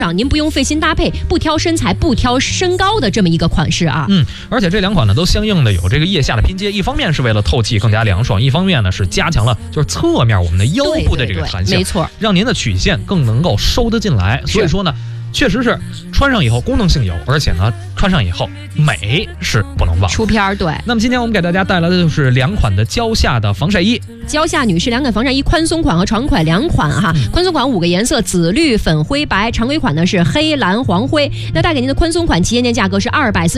您不用费心搭配，不挑身材，不挑身高的这么一个款式啊。 而且这两款呢都相应的有这个腋下的拼接，一方面是为了透气更加凉爽，一方面呢是加强了就是侧面我们的腰部的这个弹性， 没错， 让您的曲线更能够收得进来。所以说呢，确实是穿上以后功能性有，而且呢穿上以后美是不能忘出片。对。 那么今天我们给大家带来的就是两款的蕉下的防晒衣。 蕉下女士两款防晒衣，宽松款和长款两款哈。宽松款5个颜色，紫、绿、粉、灰、白；常规款呢是黑、蓝、黄、灰。那带给您的宽松款旗舰店价格是240。